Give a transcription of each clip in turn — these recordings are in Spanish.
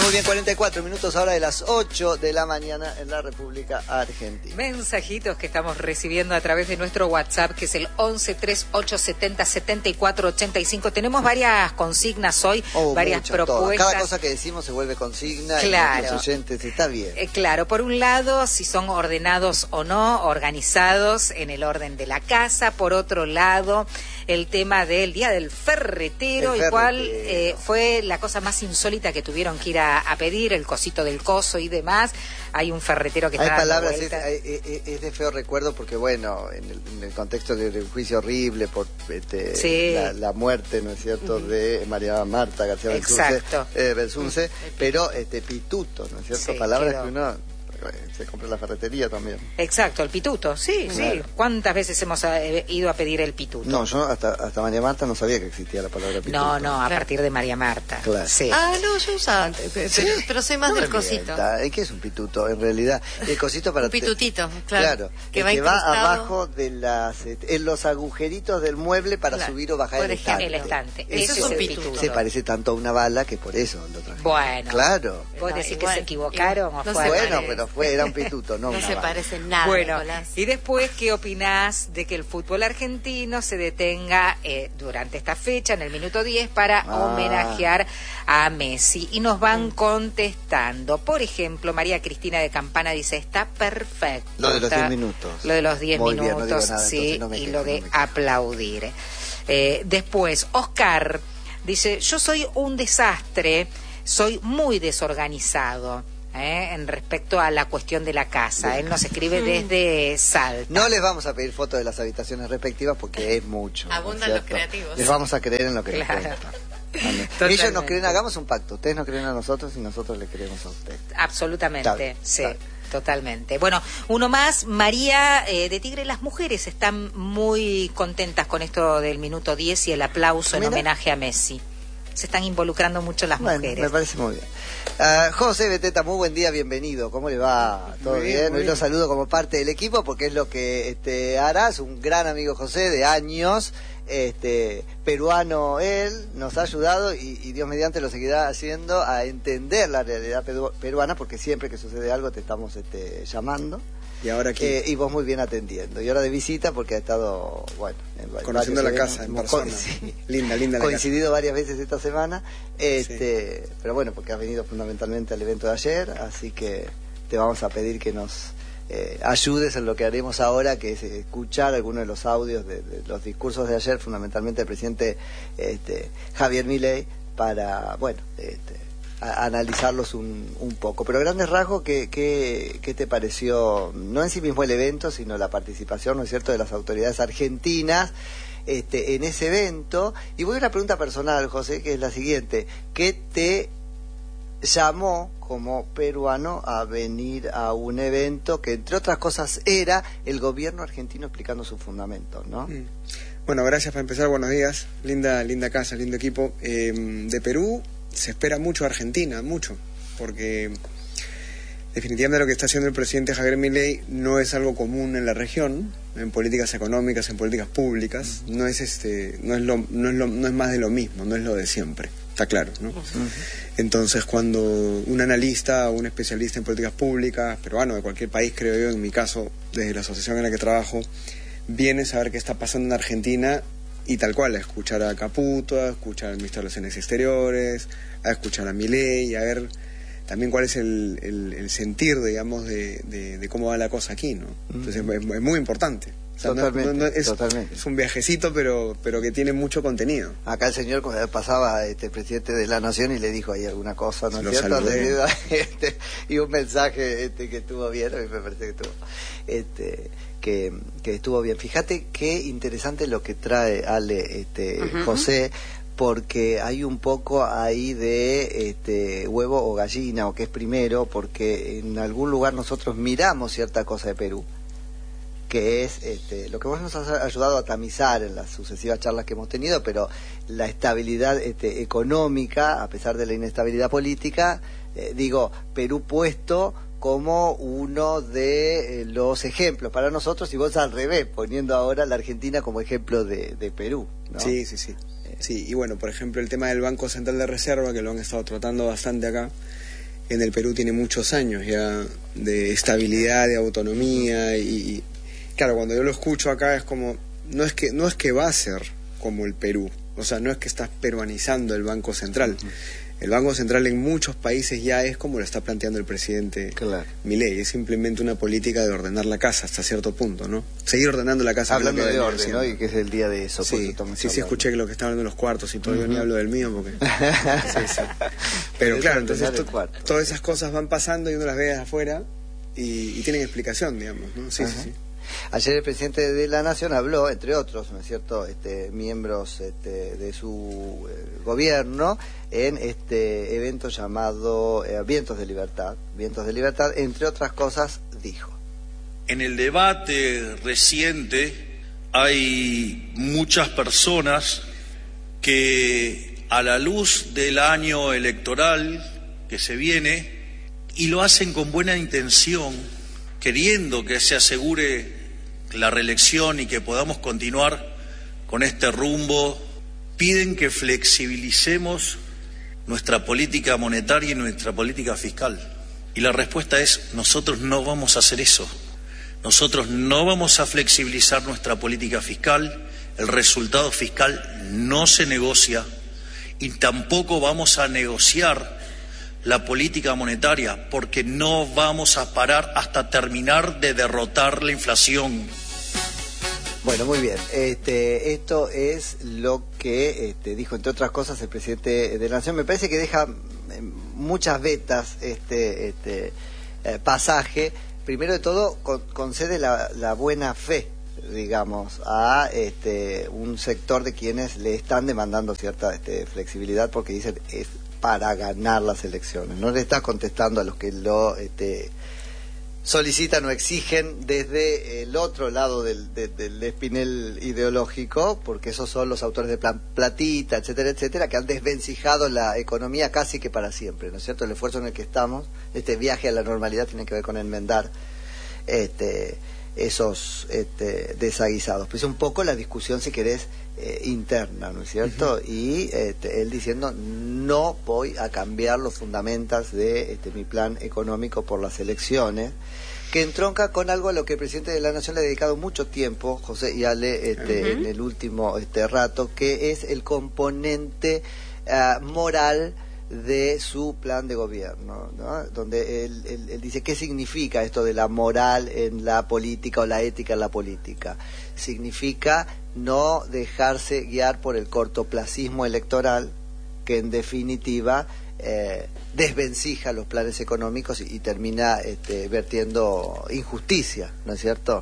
Muy bien, 44 minutos ahora de las 8 de la mañana en la República Argentina. Mensajitos que estamos recibiendo a través de nuestro WhatsApp, que es el 1138707485. Tenemos varias consignas hoy, varias propuestas. Cada cosa que decimos se vuelve consigna. Claro. Y los oyentes, está bien. Claro, por un lado, si son ordenados o no, organizados en el orden de la casa. Por otro lado, el tema del Día del Ferretero, y cuál fue la cosa más insólita que tuvieron que ir a pedir, el cosito del coso y demás. Hay un ferretero que está dando palabras, vueltas. es de feo recuerdo porque, bueno, en el contexto de un juicio horrible por sí. la muerte, ¿no es cierto?, de María Marta García Belsunce, pero pituto, ¿no es cierto? Sí, palabras quedó. que uno se compra en la ferretería también. Exacto, el pituto, sí, claro. sí. ¿Cuántas veces hemos ido a pedir el pituto? No, yo hasta María Marta no sabía que existía la palabra pituto. No, a claro. partir de María Marta. Claro. Sí. Ah, no, yo usaba antes, pero soy más del cosito. ¿Qué es un pituto? En realidad, el cosito para... Un pitutito, claro. Que va abajo de en los agujeritos del mueble para subir o bajar el estante. El estante. Eso es un pituto. Se parece tanto a una bala que por eso lo traje. Bueno. Claro. ¿Vos decís que se equivocaron o no fue? Bueno, pero era un pituto, no se bala. parece nada, bueno, Nicolás. y después, ¿qué opinás de que el fútbol argentino se detenga durante esta fecha, en el minuto 10, para homenajear a Messi? Y nos van contestando. Por ejemplo, María Cristina de Campana dice, está perfecto. Lo de los 10 minutos. Lo de los 10 Muy minutos, bien, no digo nada, sí, no me y quejo, lo de aplaudir. Después, Oscar dice, yo soy un desastre, soy muy desorganizado. En respecto a la cuestión de la casa. Él nos escribe desde Salta. No les vamos a pedir fotos de las habitaciones respectivas porque es mucho. Abundan los creativos. Les vamos a creer en lo que nos cuentan. Ellos nos creen, hagamos un pacto. Ustedes nos creen a nosotros y nosotros le creemos a ustedes. Absolutamente, sí. Totalmente. Bueno, uno más, María de Tigre. Las mujeres están muy contentas con esto del minuto 10 y el aplauso en homenaje a Messi. Se están involucrando mucho las mujeres. Me parece muy bien. José Beteta, muy buen día, bienvenido. ¿Cómo le va? ¿Todo bien? Hoy lo saludo como parte del equipo porque es lo que harás. Un gran amigo José de años, peruano él, nos ha ayudado y Dios mediante lo seguirá haciendo a entender la realidad peruana, porque siempre que sucede algo te estamos llamando. Y ahora aquí. Y vos muy bien atendiendo. Y ahora de visita porque ha estado, conociendo la casa en persona. Sí. Linda la coincidido casa. varias veces esta semana. Sí. Pero bueno, porque has venido fundamentalmente al evento de ayer, así que te vamos a pedir que nos ayudes en lo que haremos ahora, que es escuchar algunos de los audios de los discursos de ayer, fundamentalmente del presidente Javier Milei, para, a analizarlos un poco. Pero a grandes rasgos, ¿qué te pareció? No en sí mismo el evento, sino la participación, ¿no es cierto?, de las autoridades argentinas en ese evento. Y voy a una pregunta personal, José, que es la siguiente. ¿Qué te llamó como peruano a venir a un evento que, entre otras cosas, era el gobierno argentino explicando sus fundamentos, ¿no? Bueno, gracias para empezar, buenos días. Linda casa, lindo equipo. De Perú se espera mucho a Argentina, mucho, porque definitivamente lo que está haciendo el presidente Javier Milei no es algo común en la región, en políticas económicas, en políticas públicas. No es más de lo mismo, no es lo de siempre, está claro, ¿no? Entonces, cuando un analista o un especialista en políticas públicas, peruano, de cualquier país, creo yo, en mi caso, desde la asociación en la que trabajo, viene a saber qué está pasando en Argentina y tal cual, a escuchar a Caputo, a escuchar al ministro de Relaciones Exteriores, a escuchar a Milei, a ver también cuál es el sentir, digamos, de cómo va la cosa aquí, ¿no? Entonces es muy importante. O sea, totalmente. Es un viajecito, pero que tiene mucho contenido. Acá el señor pasaba presidente de la Nación y le dijo ahí alguna cosa, ¿no es cierto? Y un mensaje que estuvo bien, a mí me parece que estuvo que estuvo bien. Fíjate qué interesante lo que trae Ale, José, porque hay un poco ahí de huevo o gallina, o qué es primero, porque en algún lugar nosotros miramos cierta cosa de Perú, que es lo que vos nos has ayudado a tamizar en las sucesivas charlas que hemos tenido, pero la estabilidad económica, a pesar de la inestabilidad política, Perú puesto como uno de los ejemplos para nosotros, y vos al revés, poniendo ahora la Argentina como ejemplo de Perú, ¿no? Sí. Sí, y bueno, por ejemplo, el tema del Banco Central de Reserva, que lo han estado tratando bastante acá, en el Perú tiene muchos años ya de estabilidad, de autonomía y claro, cuando yo lo escucho acá es como, no es que va a ser como el Perú, o sea, no es que estás peruanizando el Banco Central. El Banco Central en muchos países ya es como lo está planteando el presidente Milei, es simplemente una política de ordenar la casa hasta cierto punto, ¿no? Seguir ordenando la casa. Hablando de orden, ¿no? Y que es el día de eso. Sí, escuché que lo que está hablando de los cuartos y todo, yo ni hablo del mío porque... sí. Pero claro, entonces todas esas cosas van pasando y uno las ve de afuera y tienen explicación, digamos, ¿no? Sí. Ayer el presidente de la Nación habló, entre otros, ¿no es cierto?, miembros de su gobierno, en este evento llamado Vientos de Libertad. Vientos de Libertad, entre otras cosas, dijo: en el debate reciente hay muchas personas que, a la luz del año electoral que se viene, y lo hacen con buena intención, queriendo que se asegure la reelección y que podamos continuar con este rumbo, piden que flexibilicemos nuestra política monetaria y nuestra política fiscal. Y la respuesta es: nosotros no vamos a hacer eso. Nosotros no vamos a flexibilizar nuestra política fiscal, el resultado fiscal no se negocia, y tampoco vamos a negociar la política monetaria, porque no vamos a parar hasta terminar de derrotar la inflación. Bueno, muy bien. Esto es lo que dijo, entre otras cosas, el presidente de la Nación. Me parece que deja muchas vetas pasaje. Primero de todo, concede la buena fe, digamos, a un sector de quienes le están demandando cierta flexibilidad, porque dicen es para ganar las elecciones. No le está contestando a los que lo solicitan o exigen desde el otro lado del espinel ideológico, porque esos son los autores de Plan Platita, etcétera, etcétera, que han desvencijado la economía casi que para siempre, ¿no es cierto? El esfuerzo en el que estamos, este viaje a la normalidad, tiene que ver con enmendar esos desaguisados. Pues un poco la discusión, si querés, interna, ¿no es cierto? Y él diciendo: no voy a cambiar los fundamentos de mi plan económico por las elecciones, que entronca con algo a lo que el presidente de la Nación le ha dedicado mucho tiempo, José y Ale, en el último rato, que es el componente moral de su plan de gobierno, ¿no? Donde él dice: ¿qué significa esto de la moral en la política o la ética en la política? Significa no dejarse guiar por el cortoplacismo electoral, que en definitiva desvencija los planes económicos y termina vertiendo injusticia, ¿no es cierto?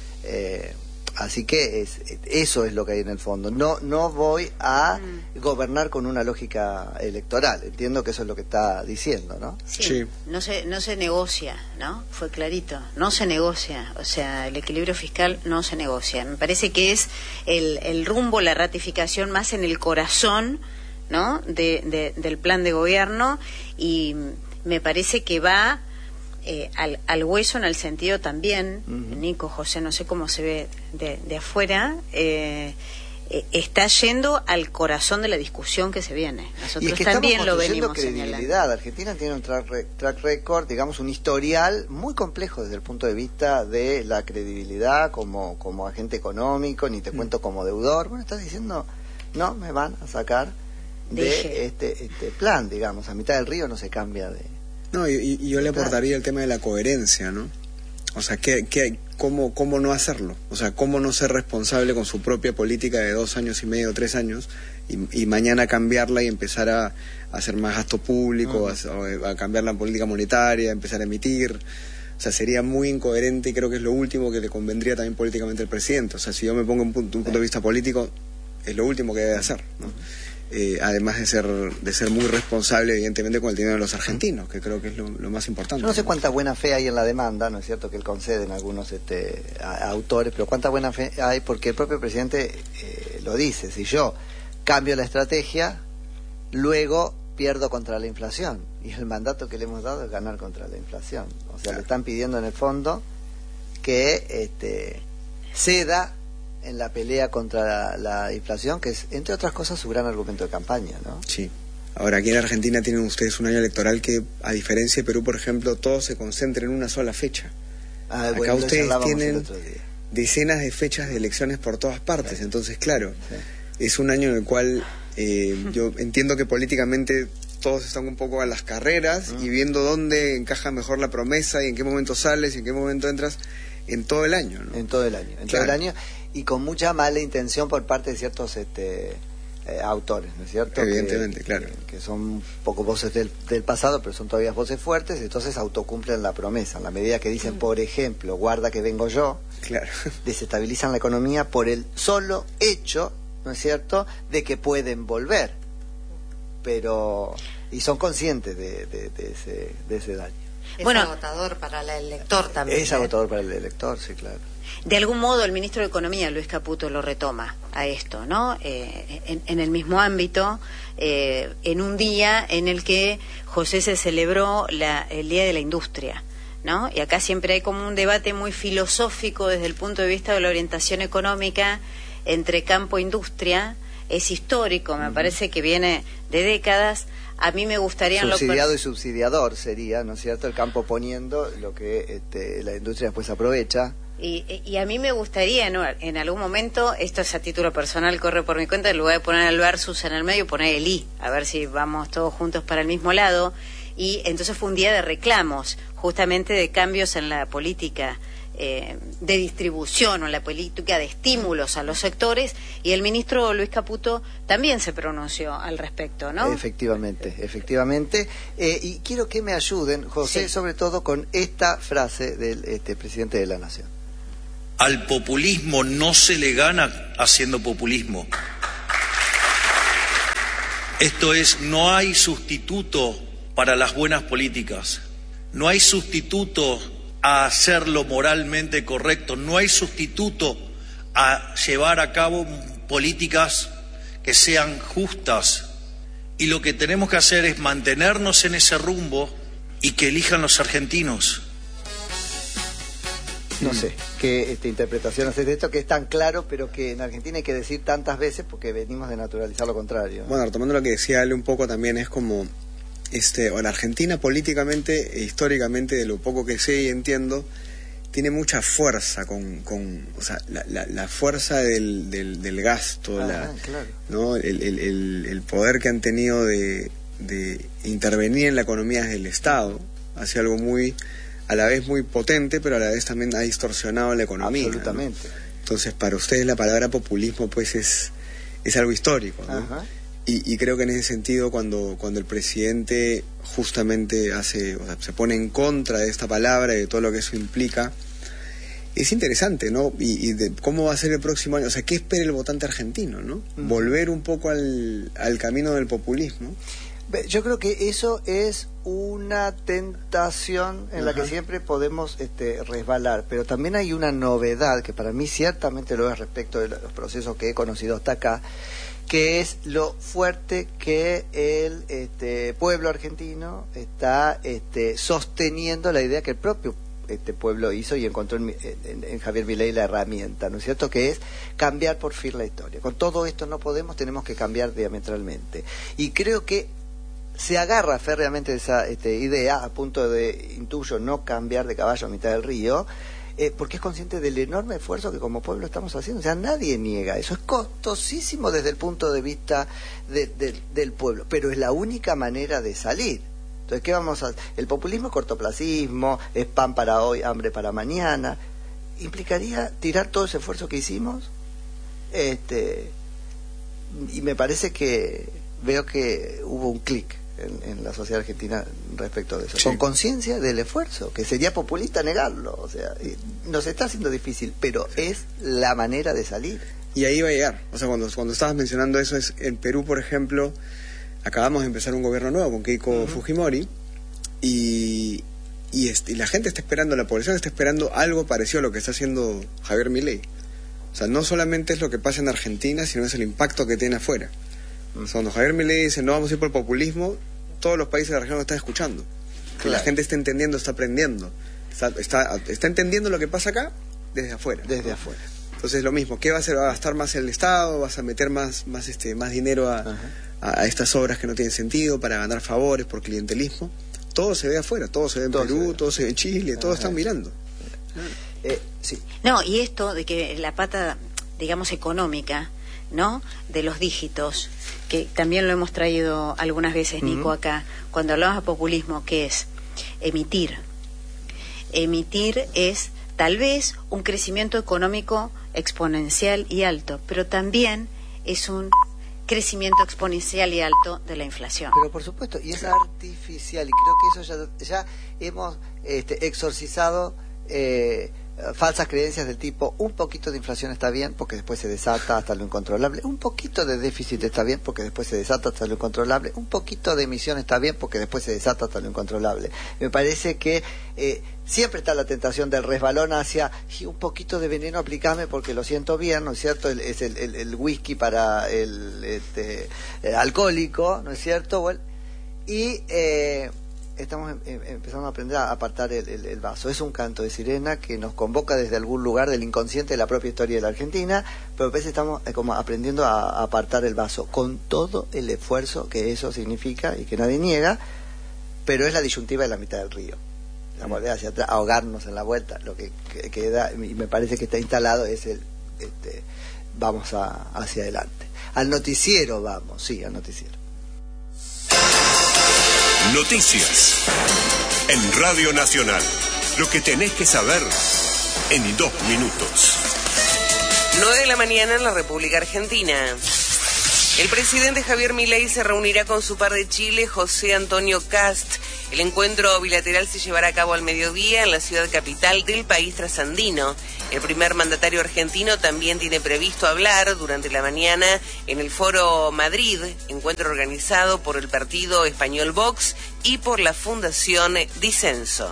Así que eso es lo que hay en el fondo. No voy a gobernar con una lógica electoral. Entiendo que eso es lo que está diciendo, ¿no? Sí. No se negocia, ¿no? Fue clarito. No se negocia. O sea, el equilibrio fiscal no se negocia. Me parece que es el rumbo, la ratificación más en el corazón, ¿no? Del plan de gobierno, y me parece que va al hueso, en el sentido también, Nico, José, no sé cómo se ve de afuera, está yendo al corazón de la discusión que se viene. Nosotros es que también lo venimos credibilidad señalando. Argentina tiene un track record, digamos, un historial muy complejo desde el punto de vista de la credibilidad como agente económico, ni te cuento como deudor. Bueno, estás diciendo: no me van a sacar de este plan, digamos, a mitad del río no se cambia de... No, y yo le aportaría el tema de la coherencia, ¿no? O sea, ¿cómo no hacerlo? O sea, ¿cómo no ser responsable con su propia política de 2 años y medio, 3 años, y mañana cambiarla y empezar a hacer más gasto público, a cambiar la política monetaria, a empezar a emitir? O sea, sería muy incoherente, y creo que es lo último que le convendría también políticamente al presidente. O sea, si yo me pongo un punto de vista político, es lo último que debe hacer, ¿no? Además de ser muy responsable, evidentemente, con el dinero de los argentinos, que creo que es lo más importante. Yo no sé cuánta buena fe hay en la demanda, ¿no es cierto?, que él concede en algunos autores, pero cuánta buena fe hay, porque el propio presidente lo dice: si yo cambio la estrategia, luego pierdo contra la inflación, y el mandato que le hemos dado es ganar contra la inflación. O sea, le están pidiendo en el fondo que ceda en la pelea contra la inflación, que es, entre otras cosas, su gran argumento de campaña, ¿no? Sí. Ahora, aquí en Argentina tienen ustedes un año electoral que, a diferencia de Perú, por ejemplo, todo se concentra en una sola fecha. Acá ustedes tienen decenas de fechas de elecciones por todas partes, entonces, claro, es un año en el cual yo entiendo que políticamente todos están un poco a las carreras y viendo dónde encaja mejor la promesa y en qué momento sales y en qué momento entras en todo el año, ¿no? En todo el año, todo el año, y con mucha mala intención por parte de ciertos autores, ¿no es cierto? Evidentemente, claro. Que son un poco voces del pasado, pero son todavía voces fuertes, entonces autocumplen la promesa. En la medida que dicen, por ejemplo, guarda que vengo yo, claro, desestabilizan la economía por el solo hecho, ¿no es cierto?, de que pueden volver. Pero y son conscientes de ese daño. Es agotador para el elector también. Es agotador para el elector, sí, claro. De algún modo el ministro de Economía, Luis Caputo, lo retoma a esto, ¿no? En el mismo ámbito, en un día en el que, José, se celebró el Día de la Industria, ¿no? Y acá siempre hay como un debate muy filosófico desde el punto de vista de la orientación económica entre campo e industria. Es histórico, me parece que viene de décadas. A mí me gustaría... Subsidiado y subsidiador sería, ¿no es cierto?, el campo poniendo lo que la industria después aprovecha. Y a mí me gustaría, ¿no?, en algún momento, esto es a título personal, corre por mi cuenta, en lugar de poner el versus en el medio, poner el i, a ver si vamos todos juntos para el mismo lado. Y entonces fue un día de reclamos, justamente de cambios en la política de distribución o en la política de estímulos a los sectores, y el ministro Luis Caputo también se pronunció al respecto, ¿no? Efectivamente. Y quiero que me ayuden, José, sobre todo con esta frase del presidente de la Nación. Al populismo no se le gana haciendo populismo. Esto es, no hay sustituto para las buenas políticas. No hay sustituto a hacer lo moralmente correcto. No hay sustituto a llevar a cabo políticas que sean justas. Y lo que tenemos que hacer es mantenernos en ese rumbo y que elijan los argentinos. No sé qué interpretación haces de esto, que es tan claro, pero que en Argentina hay que decir tantas veces porque venimos de naturalizar lo contrario. Bueno, retomando lo que decía Ale un poco, también es como en Argentina políticamente e históricamente, de lo poco que sé y entiendo, tiene mucha fuerza o sea, la fuerza del gasto, claro, ¿no? El poder que han tenido de intervenir en la economía desde el Estado hacia algo muy, a la vez muy potente, pero a la vez también ha distorsionado la economía. Absolutamente. ¿no? Entonces, para ustedes la palabra populismo pues es algo histórico, ¿no? Ajá. Y creo que en ese sentido, cuando el presidente justamente se pone en contra de esta palabra y de todo lo que eso implica, es interesante, ¿no? Y de cómo va a ser el próximo año, o sea, ¿qué espera el votante argentino, ¿no? Volver un poco al camino del populismo. Yo creo que eso es una tentación en la que siempre podemos resbalar, pero también hay una novedad que para mí ciertamente lo es respecto de los procesos que he conocido hasta acá, que es lo fuerte que el pueblo argentino está sosteniendo la idea que el propio pueblo hizo y encontró en Javier Milei la herramienta, ¿no es cierto?, que es cambiar por fin la historia. Con todo esto no tenemos que cambiar diametralmente. Y creo que se agarra férreamente esa idea, a punto de, intuyo, no cambiar de caballo a mitad del río, porque es consciente del enorme esfuerzo que como pueblo estamos haciendo. O sea, nadie niega eso, es costosísimo desde el punto de vista del pueblo, pero es la única manera de salir. Entonces, ¿qué vamos a hacer? El populismo es cortoplacismo, es pan para hoy, hambre para mañana. ¿Implicaría tirar todo ese esfuerzo que hicimos? Y me parece que veo que hubo un clic en la sociedad argentina respecto de eso, con conciencia del esfuerzo, que sería populista negarlo. O sea, nos está haciendo difícil, pero es la manera de salir. Y ahí va a llegar. O sea, cuando estabas mencionando eso, en Perú, por ejemplo, acabamos de empezar un gobierno nuevo con Keiko Fujimori, y la gente está esperando, la población está esperando algo parecido a lo que está haciendo Javier Milei. O sea, no solamente es lo que pasa en Argentina, sino es el impacto que tiene afuera. O sea, cuando Javier Milei dice no vamos a ir por el populismo, todos los países de la región lo están escuchando. Claro. La gente está entendiendo, está aprendiendo, está entendiendo lo que pasa acá desde afuera. Desde afuera. Entonces lo mismo, ¿qué va a hacer? ¿Va a gastar más el Estado? ¿Vas a meter más dinero a estas obras que no tienen sentido para ganar favores por clientelismo. Todo se ve afuera, todo se ve en Perú, todo se ve en Chile, todos están mirando. Sí. No, y esto de que la pata, digamos, económica, ¿no?, de los dígitos, que también lo hemos traído algunas veces, Nico, acá, cuando hablamos de populismo, que es emitir. Emitir es tal vez un crecimiento económico exponencial y alto, pero también es un crecimiento exponencial y alto de la inflación. Pero por supuesto, y es artificial, y creo que eso ya hemos exorcizado falsas creencias del tipo: un poquito de inflación está bien porque después se desata hasta lo incontrolable, un poquito de déficit está bien porque después se desata hasta lo incontrolable, un poquito de emisión está bien porque después se desata hasta lo incontrolable. Me parece que siempre está la tentación del resbalón hacia un poquito de veneno aplicame porque lo siento bien, ¿no es cierto? Es el whisky para el alcohólico, ¿no es cierto? Bueno, y estamos empezando a aprender a apartar el vaso. Es un canto de sirena que nos convoca desde algún lugar del inconsciente de la propia historia de la Argentina, pero a veces estamos como aprendiendo a apartar el vaso, con todo el esfuerzo que eso significa y que nadie niega, pero es la disyuntiva de la mitad del río. La volver hacia atrás, ahogarnos en la vuelta, lo que queda, y me parece que está instalado, es el vamos hacia adelante. Al noticiero vamos, sí, al noticiero. Noticias en Radio Nacional. Lo que tenés que saber en 2 minutos. 9 de la mañana en la República Argentina. El presidente Javier Milei se reunirá con su par de Chile, José Antonio Kast. El encuentro bilateral se llevará a cabo al mediodía en la ciudad capital del país trasandino. El primer mandatario argentino también tiene previsto hablar durante la mañana en el Foro Madrid, encuentro organizado por el partido español Vox y por la Fundación Disenso.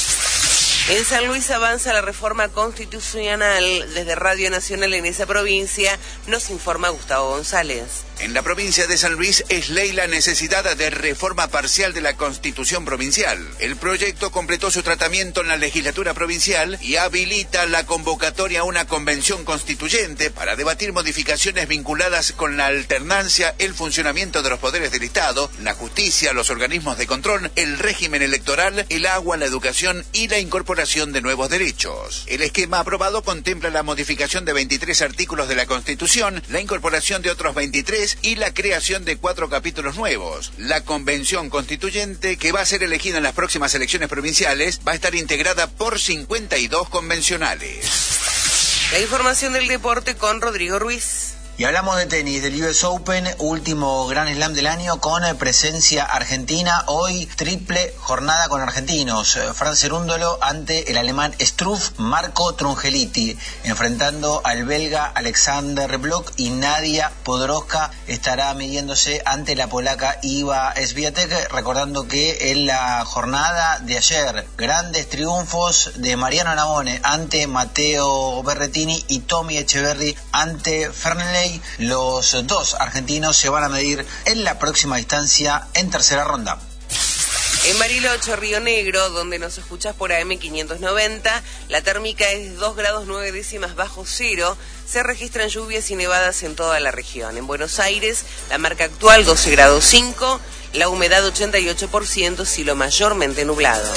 En San Luis avanza la reforma constitucional. Desde Radio Nacional en esa provincia nos informa Gustavo González. En la provincia de San Luis es ley la necesidad de reforma parcial de la Constitución provincial. El proyecto completó su tratamiento en la legislatura provincial y habilita la convocatoria a una convención constituyente para debatir modificaciones vinculadas con la alternancia, el funcionamiento de los poderes del Estado, la justicia, los organismos de control, el régimen electoral, el agua, la educación y la incorporación de nuevos derechos. El esquema aprobado contempla la modificación de 23 artículos de la Constitución, la incorporación de otros 23 y la creación de 4 capítulos nuevos. La convención constituyente, que va a ser elegida en las próximas elecciones provinciales, va a estar integrada por 52 convencionales. La información del deporte con Rodrigo Ruiz. Y hablamos de tenis, del US Open, último Grand Slam del año con presencia argentina. Hoy triple jornada con argentinos. Fran Cerúndolo ante el alemán Struff, Marco Trungeliti, enfrentando al belga Alexander Bloch, y Nadia Podoroska estará midiéndose ante la polaca Iva Swiatek. Recordando que en la jornada de ayer, grandes triunfos de Mariano Navone ante Matteo Berrettini y Tommy Echeverry ante Fernley. Los dos argentinos se van a medir en la próxima distancia en tercera ronda. En Bariloche, Río Negro, donde nos escuchás por AM 590, la térmica es 2 grados 9 décimas bajo cero. Se registran lluvias y nevadas en toda la región. En Buenos Aires, la marca actual 12 grados 5, la humedad 88%, cielo mayormente nublado.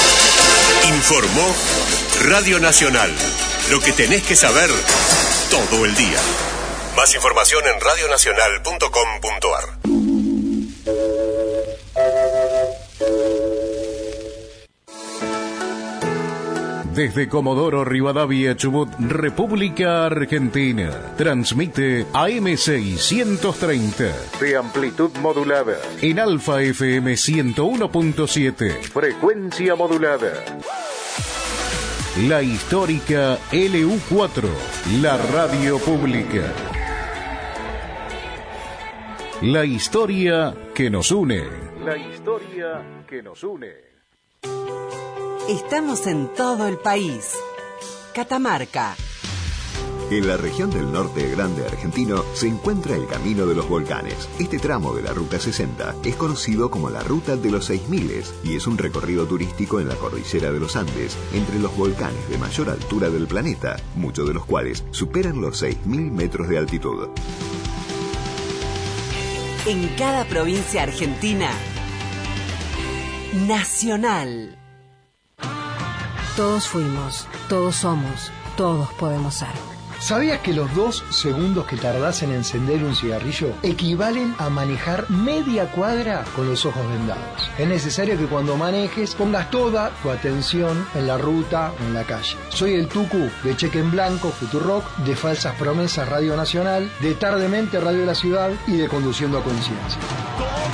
Informó Radio Nacional. Lo que tenés que saber todo el día. Más información en radionacional.com.ar. Desde Comodoro Rivadavia, Chubut, República Argentina. Transmite AM630 de amplitud modulada en Alfa FM 101.7, frecuencia modulada. La histórica LU4, la radio pública. La historia que nos une. La historia que nos une. Estamos en todo el país. Catamarca. En la región del norte grande argentino se encuentra el Camino de los Volcanes. Este tramo de la Ruta 60 es conocido como la Ruta de los 6000 y es un recorrido turístico en la cordillera de los Andes, entre los volcanes de mayor altura del planeta, muchos de los cuales superan los 6000 metros de altitud. En cada provincia argentina. Nacional. Todos fuimos, todos somos, todos podemos ser. ¿Sabías que los 2 segundos que tardás en encender un cigarrillo equivalen a manejar media cuadra con los ojos vendados? Es necesario que cuando manejes pongas toda tu atención en la ruta o en la calle. Soy el Tucu de Cheque en Blanco, Futurock, de Falsas Promesas Radio Nacional, de Tardemente Radio de la Ciudad y de Conduciendo a Conciencia.